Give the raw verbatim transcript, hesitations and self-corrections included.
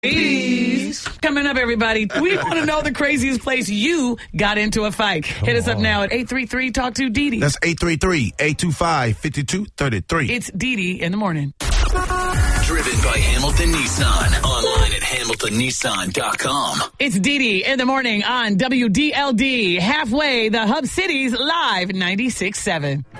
Please. Coming up, everybody, we want to know the craziest place you got into a fight. Come Hit us up on. now at eight three three, talk to Dee Dee. That's eight three three, eight two five, five two three three. It's Dee Dee in the morning. Driven by Hamilton Nissan. Online at hamilton nissan dot com. It's Dee Dee in the morning on W D L D. Halfway, the Hub Cities Live ninety-six point seven.